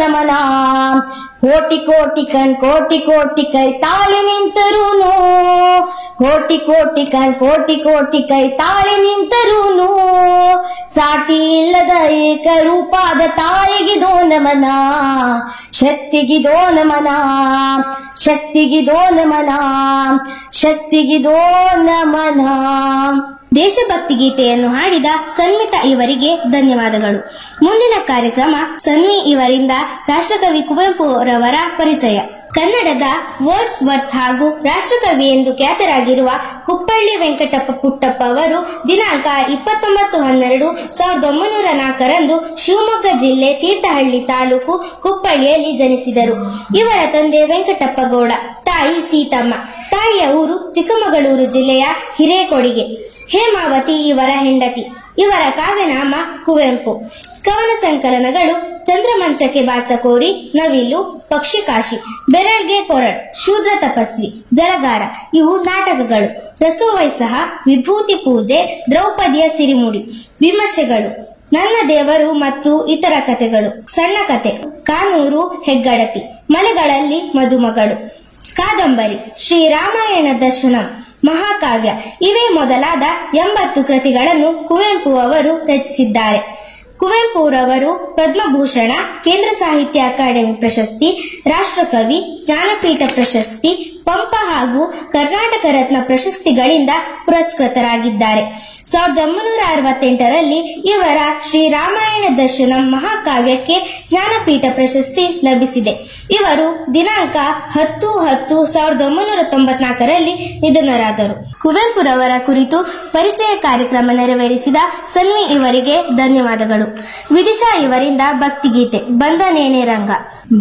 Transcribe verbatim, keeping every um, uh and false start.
ನಮನ. ಕೋಟಿ ಕೋಟಿ ಕಣ್ ಕೋಟಿ ಕೋಟಿ ಕೈ ತಾಳಿ ನಿಂತರೂನು, ಕೋಟಿ ಕೋಟಿ ಕಣ್ ಕೋಟಿ ಕೋಟಿ ಕೈ ತಾಳಿ ನಿಂತರೂನು, ಸಾಟಿ ಇಲ್ಲದ ಏಕರೂಪಾದ ತಾಯಿಗಿದೋ ನಮನ, ಶಕ್ತಿಗಿದೋ ನಮನ, ಶಕ್ತಿಗಿದೋ ನಮನ, ಶಕ್ತಿಗಿದೋ ನಮನ. ದೇಶಭಕ್ತಿ ಗೀತೆಯನ್ನು ಹಾಡಿದ ಸನ್ಮಿತಾ ಇವರಿಗೆ ಧನ್ಯವಾದಗಳು. ಮುಂದಿನ ಕಾರ್ಯಕ್ರಮ ಸನ್ವಿ ಇವರಿಂದ ರಾಷ್ಟ್ರಕವಿ ಕುವೆಂಪು ಅವರವರ ಪರಿಚಯ. ಕನ್ನಡದ ವರ್ಡ್ಸ್ ವರ್ತ್ ಹಾಗೂ ರಾಷ್ಟ್ರಕವಿ ಎಂದು ಖ್ಯಾತರಾಗಿರುವ ಕುಪ್ಪಳ್ಳಿ ವೆಂಕಟಪ್ಪ ಪುಟ್ಟಪ್ಪ ಅವರು ದಿನಾಂಕ ಇಪ್ಪತ್ತೊಂಬತ್ತು ಹನ್ನೆರಡು ಸಾವಿರದ ಒಂಬೈನೂರ ನಾಲ್ಕರಂದು ಶಿವಮೊಗ್ಗ ಜಿಲ್ಲೆ ತೀರ್ಥಹಳ್ಳಿ ತಾಲೂಕು ಕುಪ್ಪಳ್ಳಿಯಲ್ಲಿ ಜನಿಸಿದರು. ಇವರ ತಂದೆ ವೆಂಕಟಪ್ಪ ಗೌಡ, ತಾಯಿ ಸೀತಮ್ಮ. ತಾಯಿಯ ಊರು ಚಿಕ್ಕಮಗಳೂರು ಜಿಲ್ಲೆಯ ಹಿರೇಕೊಡಿಗೆ. ಹೇಮಾವತಿ ಇವರ ಹೆಂಡತಿ. ಇವರ ಕಾವ್ಯನಾಮ ಕುವೆಂಪು. ಕವನ ಸಂಕಲನಗಳು ಚಂದ್ರಮಂಚಕ್ಕೆ ಬಾಚಕೋರಿ, ನವಿಲು, ಪಕ್ಷಿಕಾಶಿ, ಬೆರಳ್ಗೆ ಕೊರಳ್, ಶೂದ್ರ ತಪಸ್ವಿ, ಜಲಗಾರ ಇವು ನಾಟಕಗಳು. ರಸೋವೈಸಹ, ವಿಭೂತಿ ಪೂಜೆ, ದ್ರೌಪದಿಯ ಸಿರಿಮುಡಿ. ವಿಮರ್ಶೆಗಳು ನನ್ನ ದೇವರು ಮತ್ತು ಇತರ ಕಥೆಗಳು, ಸಣ್ಣ ಕತೆ, ಕಾನೂರು ಹೆಗ್ಗಡತಿ, ಮಲೆಗಳಲ್ಲಿ ಮದುಮಗಳು. ಕಾದಂಬರಿ ಶ್ರೀರಾಮಾಯಣ ದರ್ಶನಂ, ಮಹಾಕಾವ್ಯ ಇವೇ ಮೊದಲಾದ ಎಂಬತ್ತು ಕೃತಿಗಳನ್ನು ಕುವೆಂಪು ಅವರು ರಚಿಸಿದ್ದಾರೆ. ಕುವೆಂಪುರವರು ಪದ್ಮಭೂಷಣ, ಕೇಂದ್ರ ಸಾಹಿತ್ಯ ಅಕಾಡೆಮಿ ಪ್ರಶಸ್ತಿ, ರಾಷ್ಟ್ರಕವಿ, ಜ್ಞಾನಪೀಠ ಪ್ರಶಸ್ತಿ, ಪಂಪ ಹಾಗೂ ಕರ್ನಾಟಕ ರತ್ನ ಪ್ರಶಸ್ತಿಗಳಿಂದ ಪುರಸ್ಕೃತರಾಗಿದ್ದಾರೆ. ಸಾವಿರದ ಒಂಬೈನೂರ ಅರವತ್ತೆಂಟರಲ್ಲಿ ಇವರ ಶ್ರೀರಾಮಾಯಣ ದರ್ಶನಂ ಮಹಾಕಾವ್ಯಕ್ಕೆ ಜ್ಞಾನಪೀಠ ಪ್ರಶಸ್ತಿ ಲಭಿಸಿದೆ. ಇವರು ದಿನಾಂಕ ಹತ್ತು ಹತ್ತು ಸಾವಿರದ ಒಂಬೈನೂರ ತೊಂಬತ್ನಾಲ್ಕರಲ್ಲಿ ನಿಧನರಾದರು. ಕುವೆಂಪುರವರ ಕುರಿತು ಪರಿಚಯ ಕಾರ್ಯಕ್ರಮ ನೆರವೇರಿಸಿದ ಸನ್ವಿ ಇವರಿಗೆ ಧನ್ಯವಾದಗಳು. ವಿದಿಶಾ ಇವರಿಂದ ಭಕ್ತಿಗೀತೆ ಬಂದನೇನೆ ರಂಗ.